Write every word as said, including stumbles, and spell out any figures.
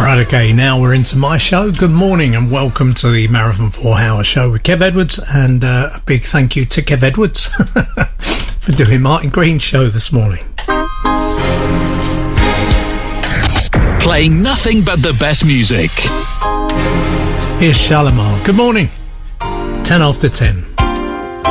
Right, okay, now we're into my show. Good morning and welcome to the Marathon four Hour Show with Kev Edwards, and uh, a big thank you to Kev Edwards for doing Martin Green's show this morning. Playing nothing but the best music. Here's Shalimar. Good morning. ten after ten.